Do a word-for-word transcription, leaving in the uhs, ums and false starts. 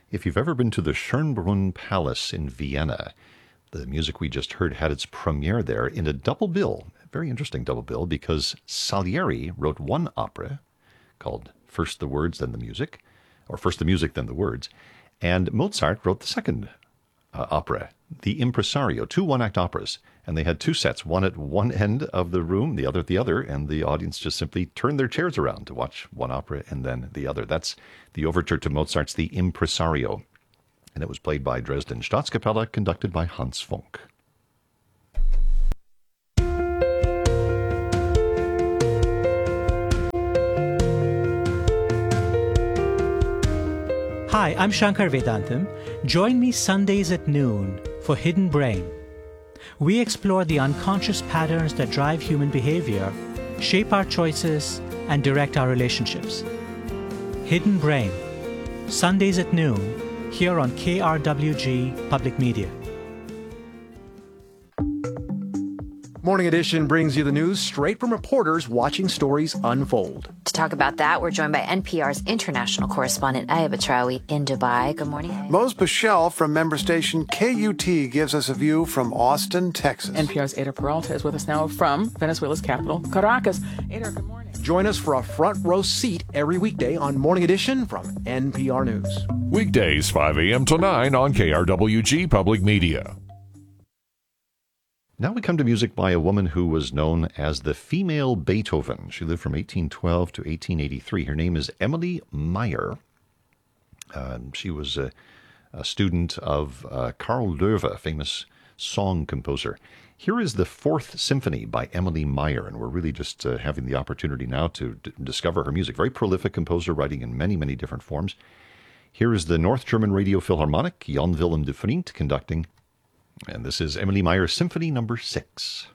If you've ever been to the Schönbrunn Palace in Vienna, the music we just heard had its premiere there in a double bill. A very interesting double bill because Salieri wrote one opera called First the Words, Then the Music, or First the Music, Then the Words, and Mozart wrote the second uh, opera, The Impresario, two one-act operas. And they had two sets, one at one end of the room, the other at the other, and the audience just simply turned their chairs around to watch one opera and then the other. That's the overture to Mozart's The Impresario. And it was played by Dresden Staatskapelle, conducted by Hans Funk. Hi, I'm Shankar Vedantam. Join me Sundays at noon for Hidden Brain. We explore the unconscious patterns that drive human behavior, shape our choices, and direct our relationships. Hidden Brain, Sundays at noon, here on K R W G Public Media. Morning Edition brings you the news straight from reporters watching stories unfold. To talk about that, we're joined by N P R's international correspondent Aya Batrawi in Dubai. Good morning, Aya. Mose Bichelle from member station K U T gives us a view from Austin, Texas. N P R's Ada Peralta is with us now from Venezuela's capital, Caracas. Ada, good morning. Join us for a front row seat every weekday on Morning Edition from N P R News. Weekdays, five a.m. to nine on K R W G Public Media. Now we come to music by a woman who was known as the female Beethoven. She lived from eighteen twelve to eighteen eighty-three. Her name is Emily Meyer. Uh, she was a, a student of uh, Karl Löwe, famous song composer. Here is the Fourth Symphony by Emily Meyer, and we're really just uh, having the opportunity now to d- discover her music. Very prolific composer, writing in many, many different forms. Here is the North German Radio Philharmonic, Jan Willem de Vriend conducting. And this is Emily Meyer's Symphony Number Six.